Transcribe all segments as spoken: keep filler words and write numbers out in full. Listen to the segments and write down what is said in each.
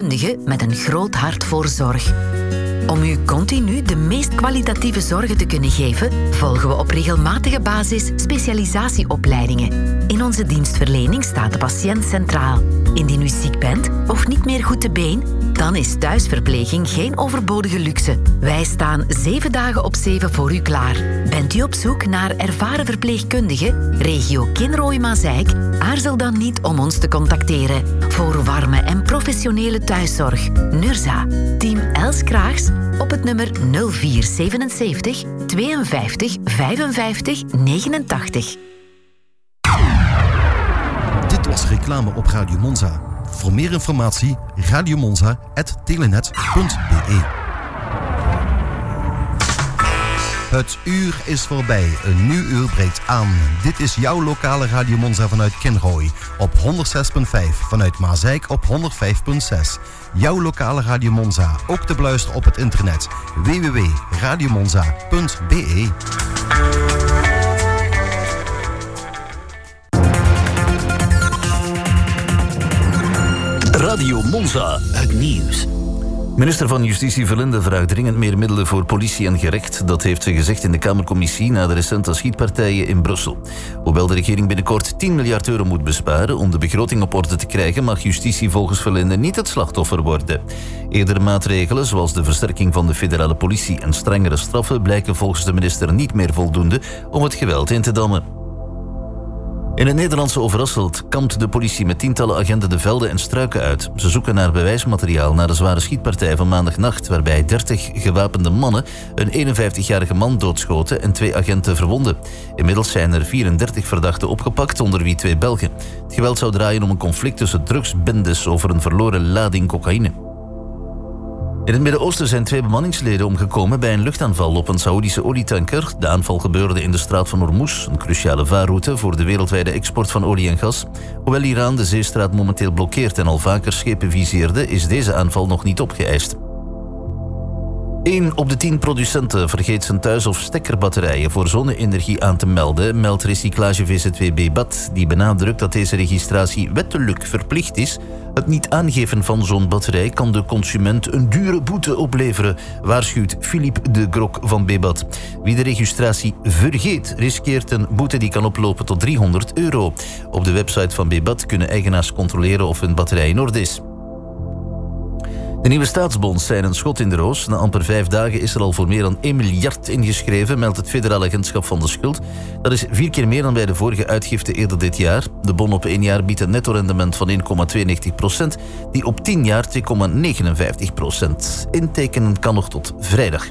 verpleegkundigen met een groot hart voor zorg. Om u continu de meest kwalitatieve zorgen te kunnen geven, volgen we op regelmatige basis specialisatieopleidingen. In onze dienstverlening staat de patiënt centraal. Indien u ziek bent of niet meer goed te been, dan is thuisverpleging geen overbodige luxe. Wij staan zeven dagen op zeven voor u klaar. Bent u op zoek naar ervaren verpleegkundigen, regio Kinrooi-Mazeik? Aarzel dan niet om ons te contacteren. Voor warme en professionele thuiszorg. Nurza. Team Els Kraags op het nummer nul vier zevenenzeventig tweeënvijftig vijfenvijftig negenentachtig. Dit was reclame op Radio Monza. Voor meer informatie radiomonza punt telenet punt be. Het uur is voorbij. Een nieuw uur breekt aan. Dit is jouw lokale Radio Monza vanuit Kinrooi. Op honderdzes komma vijf. Vanuit Mazeik op honderdvijf komma zes. Jouw lokale Radio Monza. Ook te beluisteren op het internet. w w w punt radiomonza punt be. Radio Monza, het nieuws. Minister van Justitie Verlinde vraagt dringend meer middelen voor politie en gerecht. Dat heeft ze gezegd in de Kamercommissie na de recente schietpartijen in Brussel. Hoewel de regering binnenkort tien miljard euro moet besparen om de begroting op orde te krijgen, mag justitie volgens Verlinde niet het slachtoffer worden. Eerdere maatregelen, zoals de versterking van de federale politie en strengere straffen, blijken volgens de minister niet meer voldoende om het geweld in te dammen. In het Nederlandse Overasselt kampt de politie met tientallen agenten de velden en struiken uit. Ze zoeken naar bewijsmateriaal na de zware schietpartij van maandagnacht, waarbij dertig gewapende mannen een eenenvijftigjarige man doodschoten en twee agenten verwonden. Inmiddels zijn er vierendertig verdachten opgepakt, onder wie twee Belgen. Het geweld zou draaien om een conflict tussen drugsbendes over een verloren lading cocaïne. In het Midden-Oosten zijn twee bemanningsleden omgekomen bij een luchtaanval op een Saoedische olietanker. De aanval gebeurde in de straat van Hormuz, een cruciale vaarroute voor de wereldwijde export van olie en gas. Hoewel Iran de zeestraat momenteel blokkeert en al vaker schepen viseerde, is deze aanval nog niet opgeëist. één op de tien producenten vergeet zijn thuis- of stekkerbatterijen voor zonne-energie aan te melden, meldt Recyclage V Z W Bebat, die benadrukt dat deze registratie wettelijk verplicht is. Het niet aangeven van zo'n batterij kan de consument een dure boete opleveren, waarschuwt Philippe de Grok van Bebat. Wie de registratie vergeet, riskeert een boete die kan oplopen tot driehonderd euro. Op de website van Bebat kunnen eigenaars controleren of hun batterij in orde is. De nieuwe staatsbonds zijn een schot in de roos. Na amper vijf dagen is er al voor meer dan één miljard ingeschreven, meldt het Federaal Agentschap van de Schuld. Dat is vier keer meer dan bij de vorige uitgifte eerder dit jaar. De bon op één jaar biedt een netto-rendement van één komma tweeënnegentig procent, die op tien jaar twee komma negenenvijftig procent. Intekenen kan nog tot vrijdag.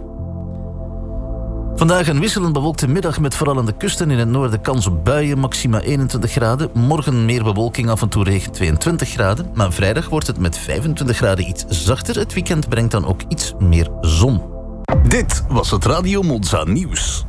Vandaag een wisselend bewolkte middag met vooral aan de kusten in het noorden kans op buien, maxima eenentwintig graden. Morgen meer bewolking, af en toe regen, tweeëntwintig graden. Maar vrijdag wordt het met vijfentwintig graden iets zachter. Het weekend brengt dan ook iets meer zon. Dit was het Radio Monza nieuws.